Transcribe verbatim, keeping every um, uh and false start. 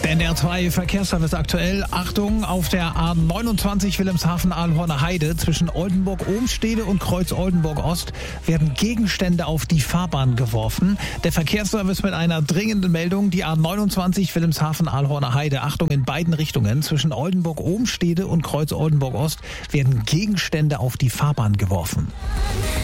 Der N D R zwei Verkehrsservice aktuell. Achtung, auf der A neunundzwanzig Wilhelmshaven-Ahlhorner Heide zwischen Oldenburg-Ohmstede und Kreuz-Oldenburg-Ost werden Gegenstände auf die Fahrbahn geworfen. Der Verkehrsservice mit einer dringenden Meldung. Die A neunundzwanzig Wilhelmshaven-Ahlhorner Heide. Achtung, in beiden Richtungen zwischen Oldenburg-Ohmstede und Kreuz-Oldenburg-Ost werden Gegenstände auf die Fahrbahn geworfen.